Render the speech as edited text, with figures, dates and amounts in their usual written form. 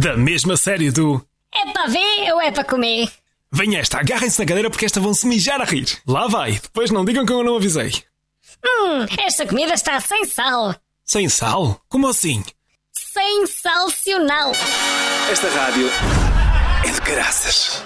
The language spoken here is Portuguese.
Da mesma série do... É para ver ou é para comer? Vem esta, agarrem-se na cadeira porque esta vão-se mijar a rir. Lá vai, depois não digam que eu não avisei. Esta comida está sem sal. Sem sal? Como assim? Sensacional. Esta rádio é de caraças.